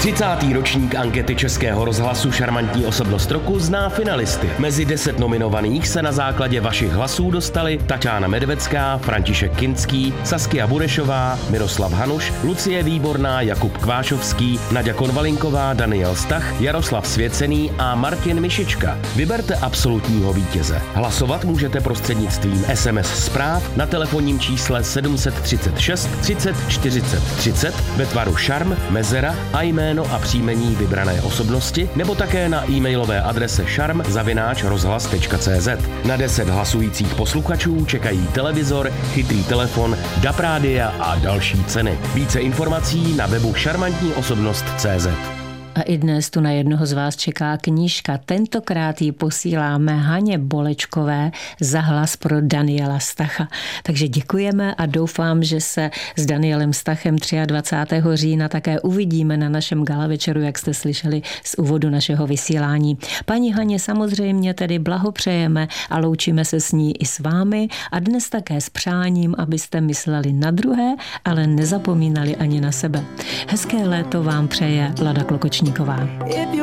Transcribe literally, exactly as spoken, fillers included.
třicátý ročník ankety Českého rozhlasu Šarmantní osobnost roku zná finalisty. Mezi deset nominovaných se na základě vašich hlasů dostali Taťána Medvecká, František Kinský, Saskia Burešová, Miroslav Hanuš, Lucie Výborná, Jakub Kvášovský, Naďa Konvalinková, Daniel Stach, Jaroslav Svěcený a Martin Mišička. Vyberte absolutního vítěze. Hlasovat můžete prostřednictvím es em es zpráv na telefonním čísle sedm set třicet šest třicet čtyřicet třicet ve tvaru šarm, mezera a jméno a příjmení vybrané osobnosti, nebo také na e-mailové adrese šarm zavináč rozhlas tečka cé zet. Na deset hlasujících posluchačů čekají televizor, chytrý telefon, D A B rádia a další ceny. Více informací na webu šarmantní osobnost tečka cé zet. A i dnes tu na jednoho z vás čeká knížka. Tentokrát ji posíláme Haně Bolečkové za hlas pro Daniela Stacha. Takže děkujeme a doufám, že se s Danielem Stachem dvacátého třetího října také uvidíme na našem gala večeru, jak jste slyšeli z úvodu našeho vysílání. Paní Haně samozřejmě tedy blahopřejeme a loučíme se s ní i s vámi a dnes také s přáním, abyste mysleli na druhé, ale nezapomínali ani na sebe. Hezké léto vám přeje Lada Klokočníková.